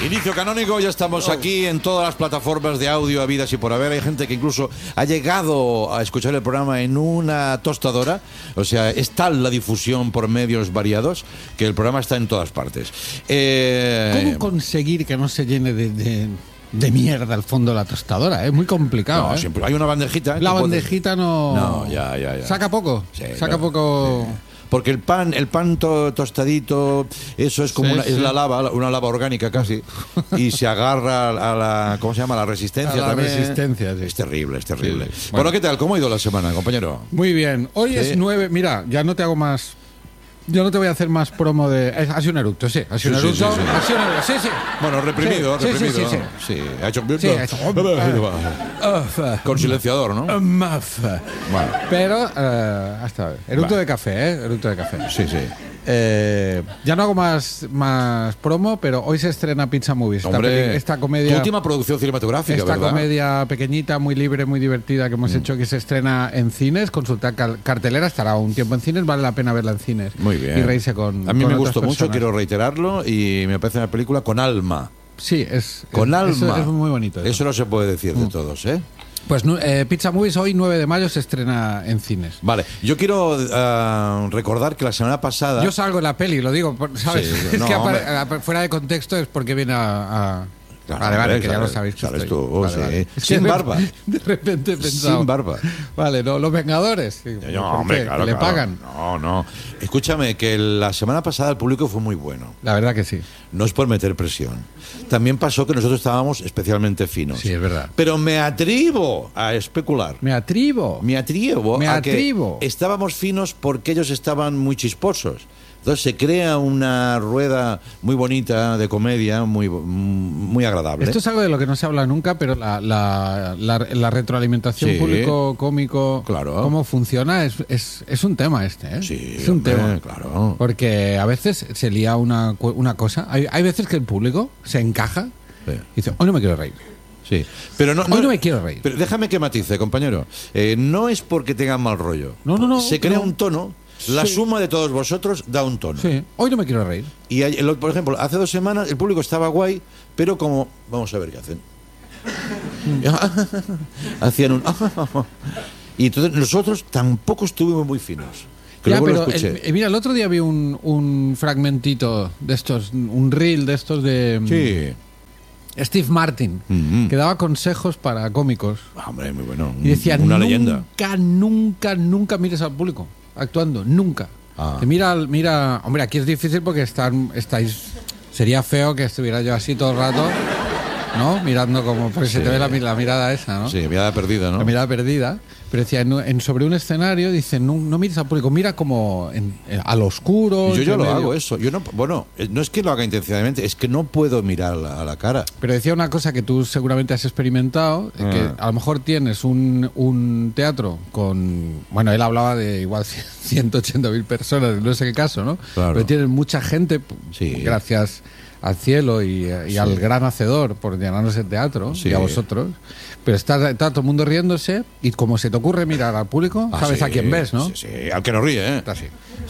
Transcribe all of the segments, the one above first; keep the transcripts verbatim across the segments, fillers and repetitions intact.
Inicio canónico, ya estamos aquí en todas las plataformas de audio habidas y por haber. Hay gente que incluso ha llegado a escuchar el programa en una tostadora. O sea, es tal la difusión por medios variados que el programa está en todas partes. Eh... ¿Cómo conseguir que no se llene de, de, de mierda el fondo de la tostadora? Es muy complicado. No, ¿eh? siempre hay una bandejita. La bandejita puedes... no... No, ya, ya, ya. ¿Saca poco? Sí, Saca claro, poco... Sí. Porque el pan, el pan to, tostadito, eso es como sí, una, sí. es la lava, una lava orgánica casi, y se agarra a la, ¿cómo se llama? La resistencia a la también. resistencia, sí. Es terrible, es terrible. Sí, sí. Bueno. Bueno, ¿qué tal? ¿Cómo ha ido la semana, compañero? Muy bien. Hoy Sí. es nueve... Mira, ya no te hago más... Yo no te voy a hacer más promo de... Es, ha sido un eructo, sí. Ha sido Sí, un sí, eructo. sí, sí. Ha sido un eructo, sí, sí. Bueno, reprimido, Sí, sí, reprimido. sí, sí, Sí, ha hecho... Sí, ha hecho- Con silenciador, ¿no? Muff. Bueno, Pero, eh, hasta eructo Va. de café, ¿eh? Eructo de café. sí, sí. Eh, ya no hago más, más promo, pero hoy se estrena Pizza Movies. Esta, Hombre, pe- esta tu comedia... última producción cinematográfica, Esta ¿verdad? comedia pequeñita, muy libre, muy divertida que hemos Mm. hecho, que se estrena en cines. Consultar cal- cartelera, estará un tiempo en cines, vale la pena verla en cines. Muy bien. Y reírse con. A mí con me otras gustó mucho, personas. quiero reiterarlo, y me parece una película con alma. Sí, es. Con es, alma. Eso es muy bonito. Eso. Eso no se puede decir de Mm. todos, ¿eh? Pues nu- eh, Pizza Movies hoy, nueve de mayo, se estrena en cines. Vale, yo quiero ah, recordar que la semana pasada... Yo salgo en la peli, lo digo, por- ¿sabes? Sí, es no, que hombre. apare- a- fuera de contexto es porque viene a. a- Claro, vale, vale, hombre, que ya lo sales- sabéis. que sales estoy. tú, Vale, sí. vale. Es Sin que de- barba. De repente he pensado. Sin barba. Vale, no, los Vengadores. Sí, No, ¿por hombre, qué? claro, ¿Le claro. pagan? No, no. Escúchame, que la semana pasada el público fue muy bueno. La verdad que sí. No es por meter presión. También pasó que nosotros estábamos especialmente finos. Sí, es verdad. Pero me atrevo a especular. Me atrevo. Me atrevo Me a atrevo. que estábamos finos porque ellos estaban muy chisposos. Entonces se crea una rueda muy bonita de comedia, muy, muy agradable. Esto es algo de lo que no se habla nunca, pero la, la, la, la retroalimentación Sí. público-cómico, Claro. cómo funciona, es, es, es un tema este. ¿eh? Sí, es un hombre, tema. claro. Porque a veces se lía una, cu- una cosa. Hay, hay veces que el público se encaja Sí. y dice, hoy no me quiero reír. Sí, pero no, Hoy no me quiero reír. Pero déjame que matice, compañero. Eh, no es porque tengan mal rollo. No, no, no, Se crea no. un tono. La Sí. suma de todos vosotros da un tono. Sí, hoy no me quiero reír. Y hay- el- por ejemplo, hace dos semanas el público estaba guay, pero como vamos a ver qué hacen. Hacían un y entonces nosotros tampoco estuvimos muy finos. Que Ya, luego lo pero escuché. el- eh, mira, el otro día vi un, un fragmentito de estos, un reel de estos de Sí. Steve Martin, Mhm. que daba consejos para cómicos. Ah, hombre, muy bueno. Y decía, una nunca, leyenda. nunca, nunca mires al público actuando, nunca. Ah. Te mira, al- mira, hombre, aquí es difícil porque están, estáis, sería feo que estuviera yo así todo el rato, ¿no? Mirando como, porque se Sí. te ve la, mi- la mirada esa, ¿no? Sí, mirada perdida, ¿no? La mirada perdida. Pero decía, en, en- sobre un escenario, dice, no, no mires al público, mira como en- en- al oscuro. Yo, yo entre lo medio. hago eso. Yo no, bueno, eh, no es que lo haga intencionadamente, es que no puedo mirar a la, a la cara. Pero decía una cosa que tú seguramente has experimentado, eh, que Ah. a lo mejor tienes un, un teatro con... Bueno, él hablaba de igual ciento ochenta mil personas, no sé qué caso, ¿no? Claro. Pero tienes mucha gente, p- Sí. gracias al cielo y, y Sí. al gran hacedor por llenarnos el teatro, Sí. y a vosotros. Pero está, está todo el mundo riéndose y como se te ocurre mirar al público, Ah, sabes sí, a quién ves, ¿no? Sí, sí, al que no ríe, ¿eh? Está así.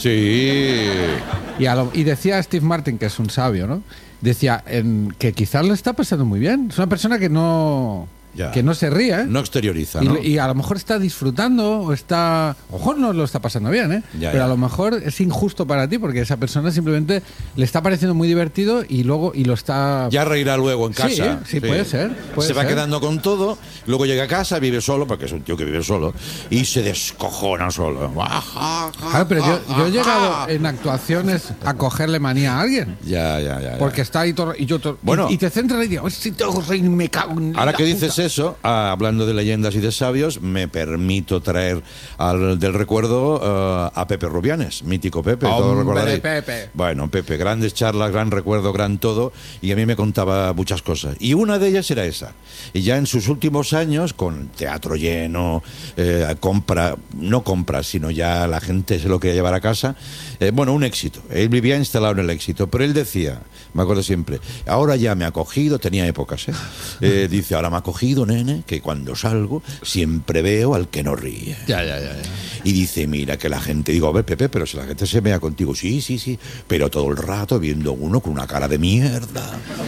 Sí. Y, a lo- y decía Steve Martin, que es un sabio, ¿no? Decía en, que quizás lo está pasando muy bien. Es una persona que no, Ya. que no se ríe, ¿eh? No exterioriza, Y, ¿no? y a lo mejor está disfrutando o está... A lo mejor no lo está pasando bien, ¿eh? Ya, Pero ya. a lo mejor es injusto para ti porque esa persona simplemente le está pareciendo muy divertido y luego y lo está... Ya reirá luego en Sí, casa. sí, puede ser, puede se va ser. quedando con todo, luego llega a casa, vive solo, porque es un tío que vive solo, y se descojona solo. Claro, pero yo, yo he llegado en actuaciones a cogerle manía a alguien. Ya, ya, ya. ya. Porque está ahí todo, y yo todo- Bueno. y, y te centras y digo, si te hago reír, me cago en Ahora la que puta". dices eso, ah, hablando de leyendas y de sabios, me permito traer al, del recuerdo eh, a Pepe Rubianes, mítico Pepe, todos Hombre, recordaréis. Pepe. Bueno, Pepe, grandes charlas, gran recuerdo, gran todo, y a mí me contaba muchas cosas. Y una de ellas era esa. Y ya en sus últimos años, con teatro lleno, eh, compra, no compra, sino ya la gente se lo quería llevar a casa, eh, bueno, un éxito. Él vivía instalado en el éxito, pero él decía, me acuerdo siempre, ahora ya me ha cogido, tenía épocas, ¿eh? Eh, dice, ahora me ha cogido, nene, que cuando salgo siempre veo al que no ríe. Ya, ya, ya, ya. Y dice, mira que la gente, digo, a ver, Pepe, pero si la gente se vea contigo, sí, sí, sí, pero todo el rato viendo uno con una cara de mierda.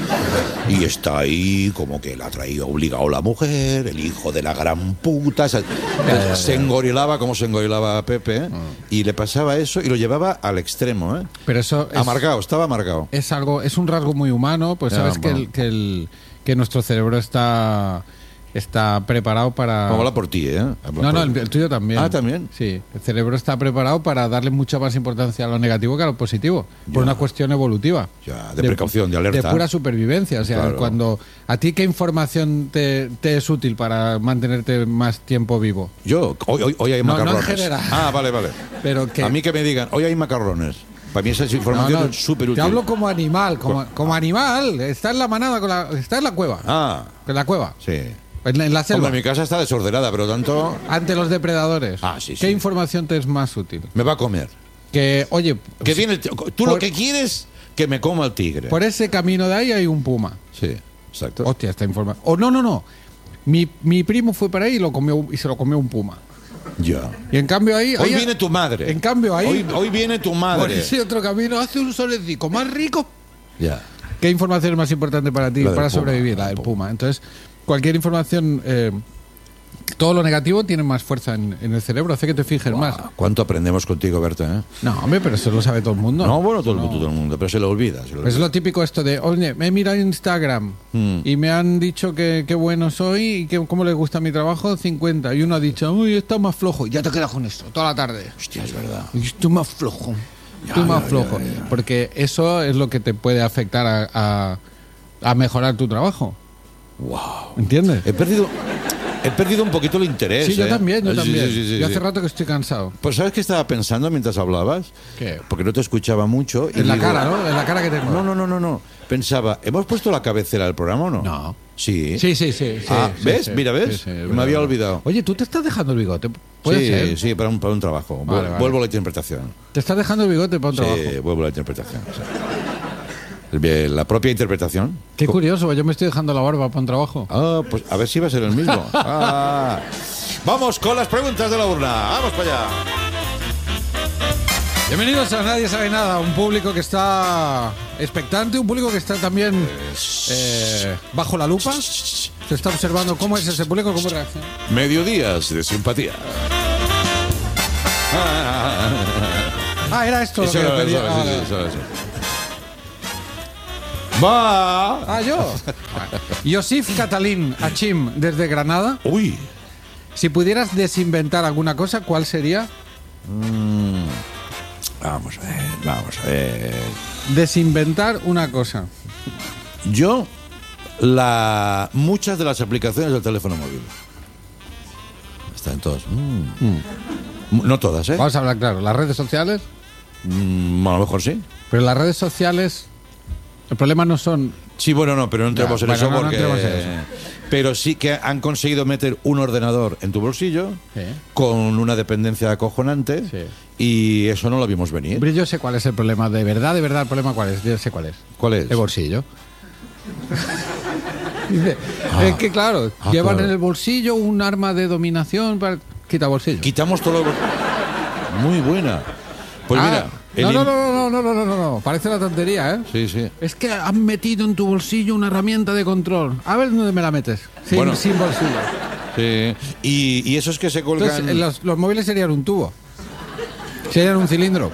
Y está ahí como que la ha traído obligado la mujer, el hijo de la gran puta. Se, se engorilaba como se engorilaba a Pepe, ¿eh? Y le pasaba eso y lo llevaba al extremo, ¿eh? Pero eso es, amargado, estaba amargado. Es algo, es un rasgo muy humano, pues Ya, sabes bueno. que, el, que, el, que nuestro cerebro está, está preparado para... Vamos a hablar por ti, ¿eh? Habla No, por- no, el, el tuyo también. Ah, ¿también? Sí, el cerebro está preparado para darle mucha más importancia a lo negativo que a lo positivo, por Ya. una cuestión evolutiva. Ya, de precaución, de alerta. De pura supervivencia. O sea, Claro. cuando a ti qué información te, te es útil para mantenerte más tiempo vivo. Yo, hoy, hoy, hoy hay No, no en macarrones. general. Ah, vale, vale. Pero que A mí que me digan, hoy hay macarrones. Para mí esa es información No, no, súper te útil. hablo como animal, como, Co- como animal. Está en la manada, con la, está en la cueva. Ah, En la cueva. sí. En la, en la selva. Hombre, mi casa está desordenada, pero tanto Ante los depredadores. Ah, sí, ¿Qué sí. información te es más útil? me va a comer. Que, oye, Que viene el t- tú lo por- que quieres que me coma el tigre. por ese camino de ahí hay un puma. Sí, exacto. Hostia, esta información. O no, no, no. Mi, mi primo fue para ahí y, lo comió, y se lo comió un puma. Ya. Y en cambio ahí... Hoy ahí- viene tu madre. En cambio ahí... Hoy, hoy viene tu por madre. ese otro camino hace un solecito más rico. Ya. ¿Qué información es más importante para ti La del para puma, sobrevivir? la La del del puma. puma. Entonces, cualquier información... eh, todo lo negativo tiene más fuerza en, en el cerebro, hace que te fijes más. Ah, ¿Cuánto aprendemos contigo, Berta? ¿eh? No, hombre, pero eso lo sabe todo el mundo. No, bueno, todo, el No. mundo, todo el mundo, pero se lo olvida. Se lo Pues es olvida. lo típico esto de, oye, me he mirado Instagram Mm. y me han dicho que qué bueno soy y que cómo les gusta mi trabajo, cincuenta. Y uno ha dicho, uy, está más flojo. Y ya te quedas con esto toda la tarde. Hostia, es verdad. Y estoy más flojo. Ya, Estoy más ya, flojo. ya, ya. Porque eso es lo que te puede afectar a, a, a mejorar tu trabajo. Wow. ¿Entiendes? He perdido, he perdido un poquito el interés. Sí, yo ¿eh? también, yo Sí, también. sí, sí, sí, yo sí. hace rato que estoy cansado. Pues ¿sabes qué estaba pensando mientras hablabas? ¿Qué? Porque no te escuchaba mucho. y En la digo, cara, ¿no? En la cara que tengo. No, no, no, no, no. Pensaba, ¿hemos puesto la cabecera del programa o no? No. Sí. Sí, sí, sí. sí, Ah, sí, ¿ves? sí. Mira, ¿ves? Sí, sí, es Me verdad, había verdad. olvidado. Oye, ¿tú te estás dejando el bigote? ¿Puede sí, ser? sí, para un, para un trabajo. Vu- Vale, vale. Vuelvo a la interpretación. ¿Te estás dejando el bigote para un trabajo? Sí, vuelvo a la interpretación. sí. El bien, La propia interpretación. Qué curioso, yo me estoy dejando la barba para un trabajo. Ah, pues a ver si va a ser el mismo. Ah. Vamos con las preguntas de la urna. Vamos para allá. Bienvenidos a Nadie Sabe Nada, un público que está expectante, un público que está también eh, bajo la lupa. Se está observando cómo es ese público, cómo reacciona. Mediodías de simpatía. Ah, era esto lo Eso que era, pedía. eso era, Ah, sí, vale. sí, eso era, eso. Va. Ah, yo. Yosif Catalín Achim, desde Granada. Uy. Si pudieras desinventar alguna cosa, ¿cuál sería? Mm. Vamos a ver, vamos a ver. Desinventar una cosa. Yo, la, muchas de las aplicaciones del teléfono móvil. Están todas. Mm. No todas, ¿eh? Vamos a hablar claro, las redes sociales, Mm, a lo mejor sí. pero las redes sociales, el problema no son... Sí, bueno, no, pero no entremos Ya, en eso bueno, no, no porque... entremos en eso. Pero sí que han conseguido meter un ordenador en tu bolsillo Sí. con una dependencia acojonante Sí. y eso no lo vimos venir. Hombre, yo sé cuál es el problema, de verdad, de verdad, el problema cuál es, yo sé cuál es. ¿Cuál es? El bolsillo. Dice, es que claro, Ah, llevan claro. en el bolsillo un arma de dominación para... Quita bolsillo. Quitamos todo lo... Muy buena. Pues Ah, mira... el no, no, in- no, no, no, no, no, no, no, parece una tontería, ¿eh? Sí, sí. Es que han metido en tu bolsillo una herramienta de control. A ver dónde me la metes. Sin, Bueno. sin bolsillo. Sí. Y, y esos que se colgan... Entonces, eh, los, los móviles serían un tubo. Serían un cilindro.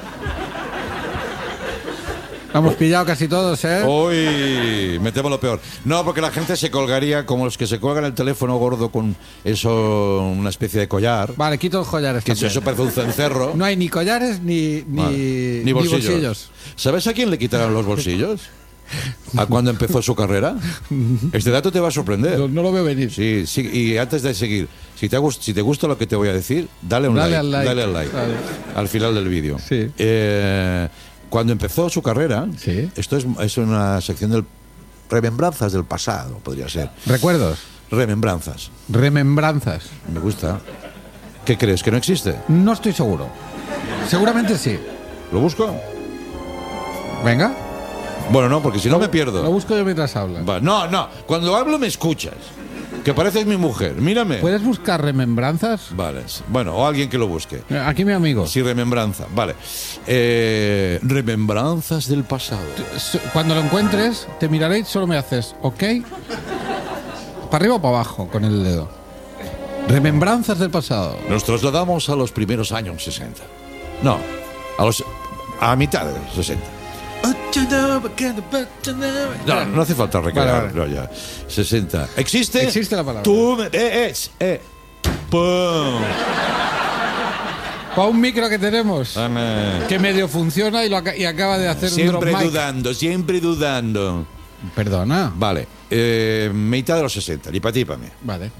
Lo hemos pillado casi todos, ¿eh? Uy, metemos lo peor. No, porque la gente se colgaría como los que se colgan el teléfono gordo con eso, una especie de collar. Vale, quito los collares Que también. eso parece un cencerro. No hay ni collares ni, ni, Vale. ni Ni bolsillos. bolsillos. ¿Sabes a quién le quitaron los bolsillos? ¿A cuándo empezó su carrera? Este dato te va a sorprender. No, no lo veo venir. Sí, sí, y antes de seguir, si te, ha gust- si te gusta lo que te voy a decir, dale un Dale like, al like. Dale al like. Vale. Al final del vídeo. Sí. Eh, cuando empezó su carrera, Sí. esto es, es una sección del remembranzas del pasado, podría ser. Recuerdos, Remembranzas. remembranzas. Me gusta. ¿Qué crees? ¿Que no existe? No estoy seguro. Seguramente sí. ¿Lo busco? Venga. Bueno, no, porque si no me Lo pierdo. busco yo mientras hablas. Va, no, no. Cuando hablo me escuchas. Que pareces mi mujer, mírame. ¿Puedes buscar remembranzas? Vale, bueno, o alguien que lo busque. Aquí mi amigo. Sí, remembranza, vale. Eh, remembranzas del pasado. Cuando lo encuentres, te miraré y solo me haces, ¿ok? Para arriba o para abajo con el dedo. Remembranzas del pasado. Nos trasladamos a los primeros años sesenta. No, a los a mitad de los sesenta. No, no hace falta recrear. Vale, vale. No, ya. sesenta. ¿Existe? Existe la palabra. Tú me... Eh, es, eh. Pum. Para un micro que tenemos, Ana. que medio funciona y, lo aca- y acaba de hacer Siempre un drop mic. dudando, siempre dudando. Perdona. Vale, eh, mitad de los sesenta, ni para ti, para mí. Vale.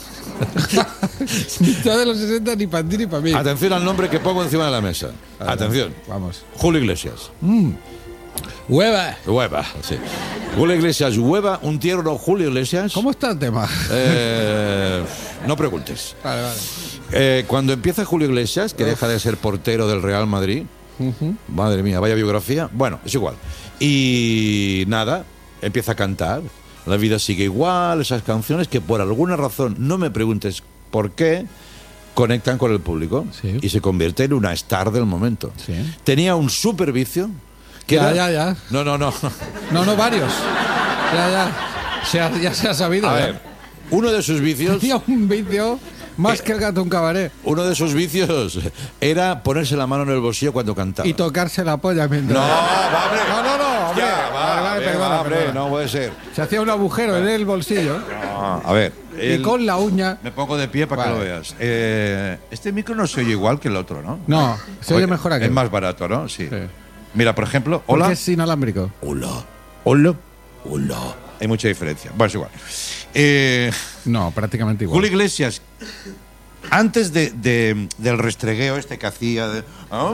Mitad de los sesenta ni para ti ni para mí. Atención al nombre que pongo encima de la mesa. Vale, Atención. Vamos. Julio Iglesias. Hueva. Hueva, sí. Julio Iglesias, Hueva, un tierno Julio Iglesias. ¿Cómo está el tema? Eh, no preguntes. Vale, vale. Eh, cuando empieza Julio Iglesias, que deja de ser portero del Real Madrid, Uh-huh. madre mía, vaya biografía. Bueno, es igual. Y nada, empieza a cantar. La vida sigue igual, esas canciones que por alguna razón, no me preguntes por qué, conectan con el público. Sí. Y se convierte en una star del momento. Sí. Tenía un super vicio. Que Ya, era- ya, ya. No, no, no. No, no, varios. Ya, ya. Se ha- ya se ha sabido. A ya. ver, uno de sus vicios... Tenía un vicio más que el gato un cabaret. Uno de sus vicios era ponerse la mano en el bolsillo cuando cantaba. Y tocarse la polla mientras. No, va, hombre. No, no, no, hombre. Ya, va, Vale, vale, venga, perdona, hombre, perdona. no puede ser. Se hacía un agujero en el bolsillo Ah, a ver. y el- con la uña. Me pongo de pie para Vale. que lo veas. Eh, este micro no se oye igual que el otro, ¿no? No, se oye mejor aquí. Es más barato, ¿no? Sí. Sí. Mira, por ejemplo, Porque hola. es inalámbrico. Hola, hola, hola. Hay mucha diferencia. Bueno, es igual. Eh, No, prácticamente igual. Julio Iglesias, antes de, de- del restregueo este que hacía, de,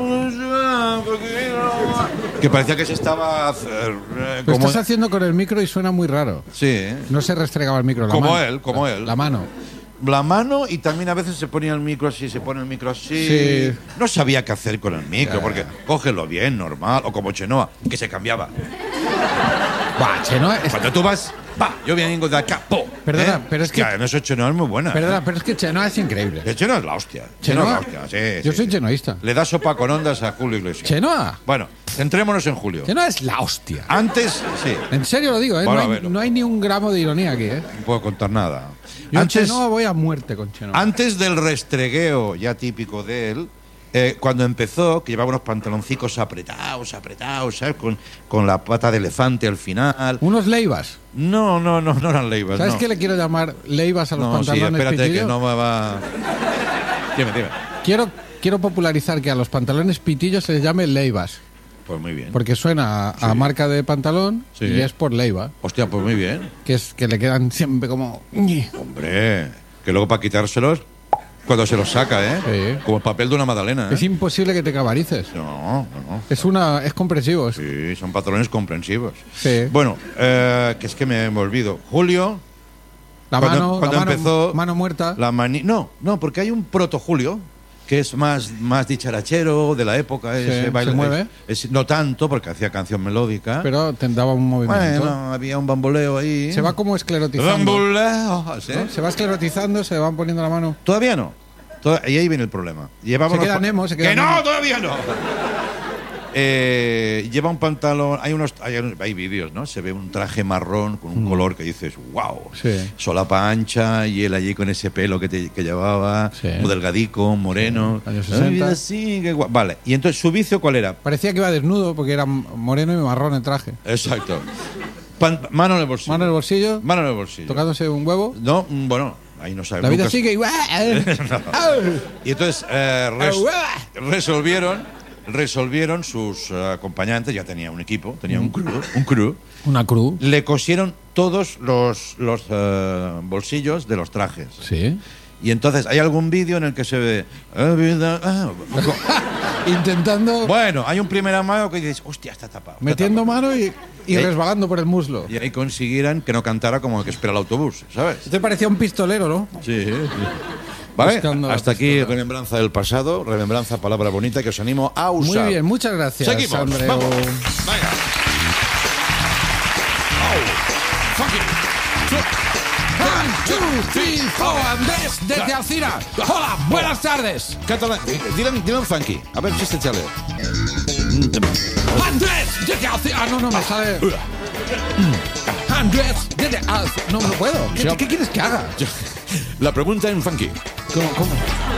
que parecía que se estaba... eh, Lo como, estás haciendo con el micro y suena muy raro. sí, ¿eh? No se restregaba el micro. La Como mano. él, como él. La mano. La mano y también a veces se ponía el micro así, se pone el micro así. Sí. No sabía qué hacer con el micro, porque cógelo bien, normal, o como Chenoa, que se cambiaba. Buah, Chenoa es- Cuando tú vas, va, yo vengo de acá, po. Perdona, ¿eh? pero es que- en eso Chenoa es muy buena. Perdona, pero es que Chenoa es increíble. El Chenoa es la hostia. ¿Chenoa? es la hostia, sí, Yo sí, soy sí. chenoísta. Le da sopa con ondas a Julio Iglesias. Chenoa. Bueno, centrémonos en Julio. Chenoa es la hostia. Antes, sí, En serio lo digo, ¿eh? Bueno, no, a hay, ver. no hay ni un gramo de ironía aquí, ¿eh? no puedo contar nada. Yo Antes, Chenoa voy a muerte con Chenoa. Antes del restregueo ya típico de él, eh, cuando empezó, que llevaba unos pantaloncicos apretados, apretados, ¿sabes? Con, con la pata de elefante al final. Unos leivas. No, no, no, no eran leivas. ¿Sabes no. qué le quiero llamar leivas a los No, sí, pantalones espérate pitillo? que no me va... Dime, dime. Quiero, quiero popularizar que a los pantalones pitillos se les llame leivas. Pues muy bien. Porque suena a, a marca de pantalón Sí. y es por leiva. Hostia, pues muy bien. Que es que le quedan siempre como... "Ñi". Hombre, que luego para quitárselos, cuando se los saca, ¿eh? Sí. Como el papel de una magdalena, ¿eh? Es imposible que te cabarices. No, no, no. Es una es comprensivo. Sí. Sí, son patrones comprensivos. Sí. Bueno, eh, que es que me, me olvido. Julio, La cuando- mano, cuando la mano, empezó- mano muerta. la mani... No, no, porque hay un proto Julio que es más, más dicharachero de la época. Sí, ese ¿se baile- mueve? es- es- no tanto, porque hacía canción melódica. Pero te daba un movimiento. bueno, había un bamboleo ahí. Se va como esclerotizando. Bamboleo, ¿sí? ¿no? Se va esclerotizando, se van poniendo la mano. Todavía no. Toda- y ahí viene el problema. Llevaba Se unos queda pa- Nemo, se queda ¡Que no, Nemo. todavía no! Eh, lleva un pantalón, hay unos hay, hay vídeos, ¿no? Se ve un traje marrón con un color que dices, wow, Sí. solapa ancha y él allí con ese pelo que, te- que llevaba, Sí. muy delgadico, moreno. Sí, años Ay, sesenta. mira, sí, qué guay. Vale, y entonces su vicio, ¿cuál era? Parecía que iba desnudo porque era moreno y marrón el traje. Exacto. Pan- mano en el bolsillo. Mano en el bolsillo, Mano en el bolsillo. tocándose un huevo. No, mm, bueno, ahí no sabes. La vida nunca- sigue igual. Y entonces eh, res- Ah, hueva. resolvieron, resolvieron sus eh, acompañantes, ya tenía un equipo, tenía un crew, un crew, Una cruz. le cosieron todos los, los eh, bolsillos de los trajes. Sí. Y entonces hay algún vídeo en el que se ve... "Ah, vida, ah". Intentando, Bueno, hay un primer amago que dices, hostia, está tapado. está metiendo tapado". mano y, y ¿Eh? resbalando por el muslo. Y ahí consiguieran que no cantara como el que espera el autobús, ¿sabes? Te parecía un pistolero, ¿no? Sí, sí. Vale, Buscando la Hasta aquí pistola. remembranza del pasado, remembranza, palabra bonita que os animo a usar. Muy bien, muchas gracias, Seguimos, Andreu. vamos. Venga. Oh, fuck it. One, two, three, four, Andrés desde Alcira. Hola, buenas tardes. Catalán, dile, dile un funky. A ver si se chale. Andrés desde Alcira. Ah, no, no me sale. Andrés desde Alcira. No, no puedo. ¿Qué, ¿qué quieres que haga? La pregunta en funky. ¿Cómo? cómo?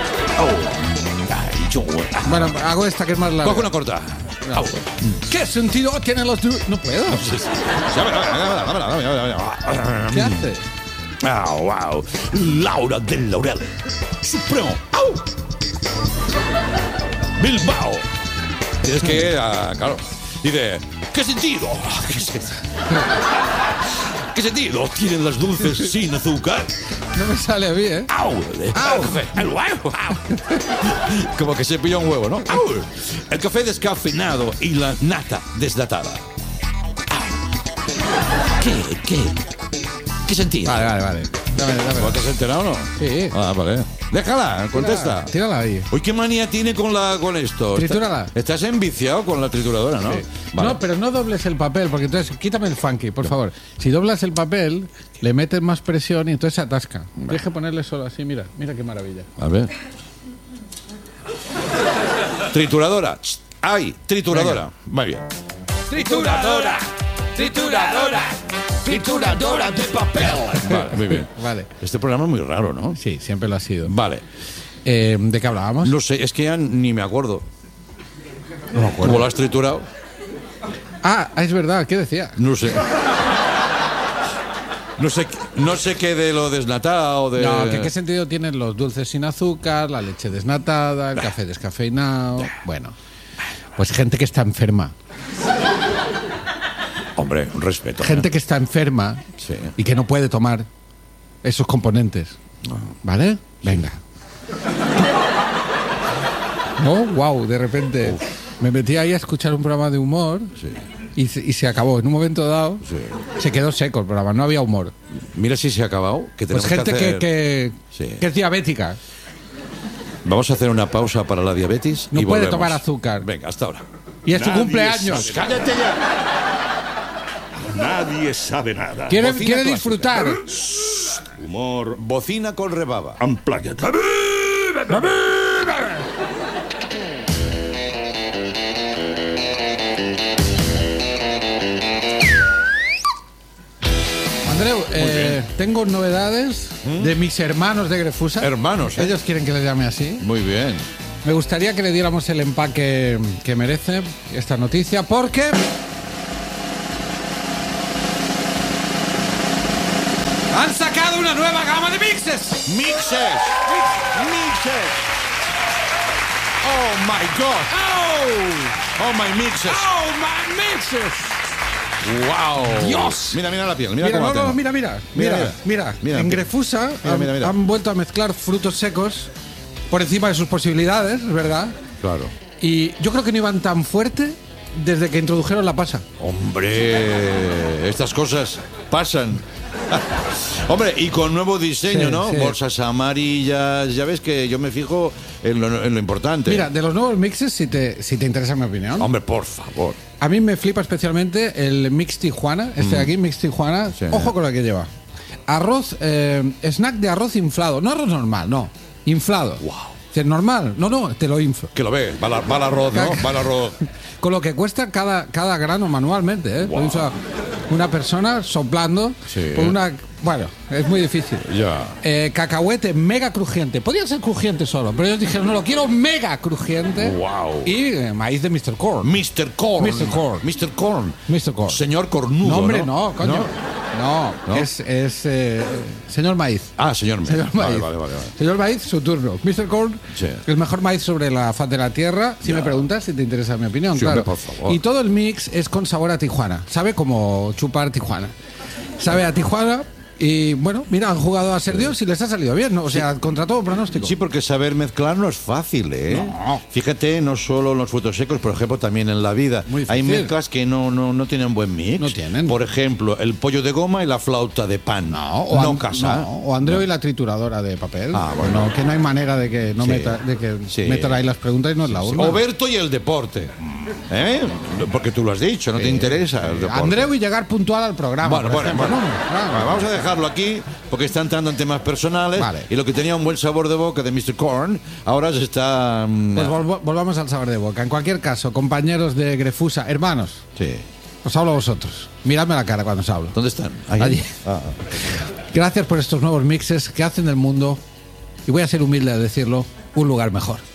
Bueno, hago esta que es más larga. Coge una corta. No. ¿Qué sentido tienen los... du- No puedo. ¿Qué hace? Ah, wow. Laura del Laurel. Supremo. ¡Au! Bilbao. Tienes que, ah, claro. Dice, ¿qué sentido? ¿Qué, se- ¿Qué sentido tienen las dulces sin azúcar? No me sale a mí, ¿eh? ¡Au! ¡Au! El café. El huevo. ¡Au! Como que se pilla un huevo, ¿no? ¡Au! El café descafeinado y la nata desnatada. ¡Au! ¿Qué? ¿Qué? ¿Qué sentido? Vale, vale, vale. Dame, dame. ¿Te has enterado o no? Sí. Ah, vale. Déjala, contesta. Tírala, tírala ahí. Uy, qué manía tiene con la con esto. Tritúrala. Está- Estás enviciado con la trituradora, ¿no? Sí. Vale. No, pero no dobles el papel, porque entonces quítame el funky, por favor. Si doblas el papel, le metes más presión y entonces se atasca. Tienes que ponerle solo así, mira, mira qué maravilla. A ver. Trituradora. Ch, ¡Ay! Trituradora. Muy bien. Trituradora, trituradora, trituradora de papel. Vale, muy bien. Vale. Este programa es muy raro, ¿no? Sí, siempre lo ha sido. Vale. Eh, ¿De qué hablábamos? No sé, es que ya ni me acuerdo. No me acuerdo. ¿Cómo lo has triturado? Ah, es verdad, ¿qué decía? No sé. No sé, no sé qué de lo desnatado, de... No, que qué sentido tienen los dulces sin azúcar, la leche desnatada, el café descafeinado. Bueno, pues gente que está enferma. Hombre, un respeto. ¿eh? Gente que está enferma Sí. y que no puede tomar esos componentes. ¿Vale? Venga. Oh, wow, de repente me metí ahí a escuchar un programa de humor Sí. y, se, y se acabó. En un momento dado Sí. se quedó seco el programa, no había humor. Mira si se ha acabado. Que Pues tenemos gente que, hacer... que, que, Sí. que es diabética. Vamos a hacer una pausa para la diabetes. No y puede volvemos. tomar azúcar. Venga, hasta ahora. Y es su Nadie cumpleaños. sabe. ¡Cállate ya! Nadie sabe nada. Quiere, Bocina quiere clásica. disfrutar. Humor. Bocina con rebaba. Ampláyate. Andreu, eh, tengo novedades de mis hermanos de Grefusa. Hermanos, ¿eh? Ellos quieren que les llame así. Muy bien. Me gustaría que le diéramos el empaque que merece esta noticia, porque han sacado una nueva gama de mixes. Mixes. Mixes. Oh my God. ¡Oh! Oh my mixes. ¡Oh, my mixes! Wow. Dios. Mira, mira la piel. Mira, Mira, cómo no, la no, tengo. mira, mira, Mira, mira, mira. mira. En Grefusa Mira, han, mira, mira. han vuelto a mezclar frutos secos por encima de sus posibilidades, ¿verdad? Claro. Y yo creo que no iban tan fuerte desde que introdujeron la pasa. Hombre, estas cosas pasan. Hombre, y con nuevo diseño, Sí, ¿no? sí. Bolsas amarillas. Ya ves que yo me fijo en lo, en lo importante. Mira, de los nuevos mixes, si te, si te interesa mi opinión, Hombre, por favor. a mí me flipa especialmente el Mix Tijuana, este de aquí, Mix Tijuana. Mm. Sí. Ojo con lo que lleva. Arroz, eh, snack de arroz inflado. No arroz normal, no. Inflado. Wow. ¿Es normal? No, no, te lo inflo. Que lo ves, va, la- va el arroz, ¿no? Va el arroz. Con lo que cuesta cada, cada grano manualmente, ¿eh? Wow. Lo infla una persona soplando Sí. por una... Bueno, es muy difícil. Ya. Eh, cacahuete mega crujiente. Podía ser crujiente solo, pero ellos dijeron, no, lo quiero mega crujiente. Wow. Y eh, maíz de mister Corn. mister Corn. mister Corn. mister Corn. mister Corn. Señor Cornudo. No, hombre, ¿no? no, coño. No, ¿No? es, es eh, señor maíz. Ah, señor. Señor Vale, Maíz. vale, vale, vale. Señor Maíz, su turno. mister Corn, Sí. el mejor maíz sobre la faz de la tierra. Si Ya. me preguntas, si te interesa mi opinión, Sí, claro. hombre, por favor. Y todo el mix es con sabor a Tijuana. Sabe como chupar Tijuana. Sabe a Tijuana. Y bueno, mira, han jugado a ser Dios y les ha salido bien, ¿no? O sea, contra todo pronóstico. Sí, porque saber mezclar no es fácil, ¿eh? No. Fíjate, no solo en los frutos secos, por ejemplo, también en la vida. Muy Hay difícil. mezclas que no, no, no tienen buen mix. No tienen. Por ejemplo, el pollo de goma y la flauta de pan. No, o, no An- casa. no, o Andreu y la trituradora de papel. Ah, bueno. No, que no hay manera de que no Sí. meta, de que Sí. metan ahí las preguntas y no es la urna. Oberto y el deporte. ¿Eh? Porque tú lo has dicho, no te interesa el deporte. Andreu y llegar puntual al programa. Bueno, por bueno, ejemplo, bueno. ¿no? Claro. Bueno, vamos a dejarlo aquí porque está entrando en temas personales. Vale. Y lo que tenía un buen sabor de boca de mister Korn, ahora se está... mm, Pues vol- volvamos al sabor de boca. En cualquier caso, compañeros de Grefusa, hermanos, sí. os hablo a vosotros. Miradme la cara cuando os hablo. ¿Dónde están? Allí. Ah, Gracias por estos nuevos mixes que hacen del mundo, y voy a ser humilde a decirlo, un lugar mejor.